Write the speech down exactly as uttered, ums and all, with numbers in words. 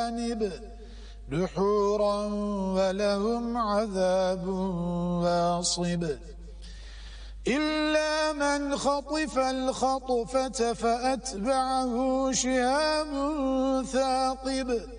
الجانب دحورا ولهم عذاب واصب إلا من خطف الخطفة فأتبعه شهاب ثاقب